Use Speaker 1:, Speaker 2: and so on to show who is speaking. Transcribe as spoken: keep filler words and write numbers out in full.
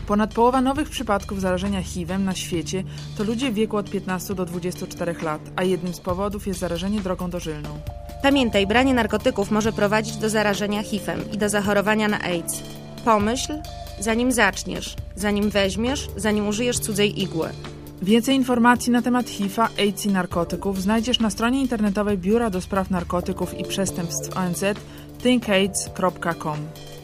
Speaker 1: Ponad połowa nowych przypadków zarażenia H I V-em na świecie to ludzie w wieku od piętnastu do dwudziestu czterech lat, a jednym z powodów jest zarażenie drogą dożylną.
Speaker 2: Pamiętaj, branie narkotyków może prowadzić do zarażenia H I V-em i do zachorowania na AIDS. Pomyśl, zanim zaczniesz, zanim weźmiesz, zanim użyjesz cudzej igły.
Speaker 1: Więcej informacji na temat H I V-a, AIDS i narkotyków znajdziesz na stronie internetowej Biura do Spraw Narkotyków i Przestępstw O N Z think aids kropka com.